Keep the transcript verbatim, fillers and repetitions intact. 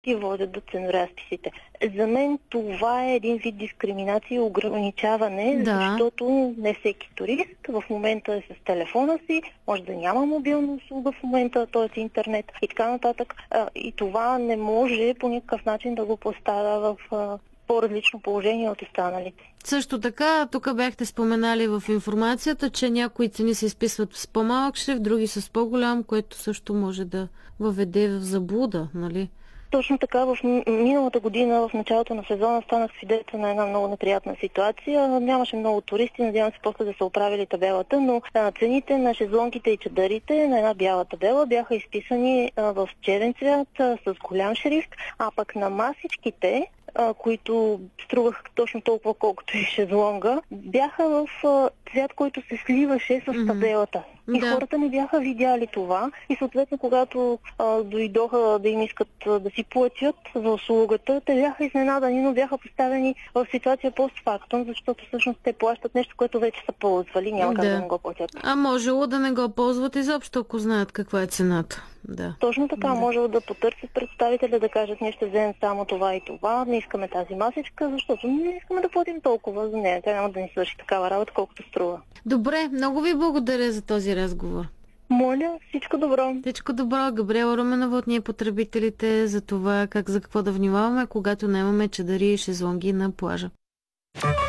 и водят до ценоразписите. За мен това е един вид дискриминация и ограничаване, Да. защото не всеки турист в момента е с телефона си, може да няма мобилна услуга в момента, т.е. интернет и така нататък. И това не може по никакъв начин да го поставя в по-различно положение от останалите. Също така, тук бяхте споменали в информацията, че някои цени се изписват с по-малък шрифт, други с по-голям, което също може да въведе в заблуда, нали? Точно така, в миналата година, в началото на сезона, станах свидетел на една много неприятна ситуация. Нямаше много туристи, надявам се после да са оправили табелата, но а, цените на шезлонките и чадърите на една бяла табела бяха изписани а, в черен цвят а, с голям шрифт, а пък на масичките, а, които струваха точно толкова колкото и шезлонга, бяха в а, цвят, който се сливаше с табелата. И Да. хората не бяха видяли това и съответно, когато а, дойдоха да им искат а, да си платят за услугата, те бяха изненадани, но бяха поставени в ситуация постфактум, защото всъщност те плащат нещо, което вече са ползвали, няма как Да. да не го платят. А можело да не го ползват изобщо, ако знаят каква е цената. Да. Точно така, Да. можело да потърсят представителя, да кажат, ние ще вземем само това и това, не искаме тази масичка, защото не искаме да платим толкова за нея. Тя няма да ни свърши такава работа, колкото струва. Добре, много ви благодаря за този разговор. Моля, всичко добро. Всичко добро. Габриела Руменова от Ние потребителите за това как за какво да внимаваме, когато нямаме чадъри и шезлонги на плажа.